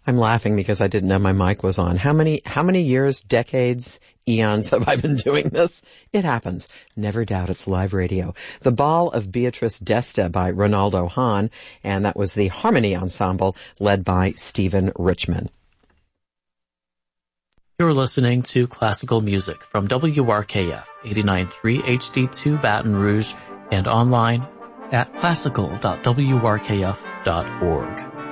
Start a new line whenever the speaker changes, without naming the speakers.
I'm laughing because I didn't know my mic was on. How many years, decades, eons have I been doing this? It happens. Never doubt it's live radio. The Ball of Beatrice d'Este by Ronaldo Hahn, and that was the Harmony Ensemble led by Stephen Richman.
You're listening to classical music from WRKF 89.3 HD2 Baton Rouge and online at classical.wrkf.org.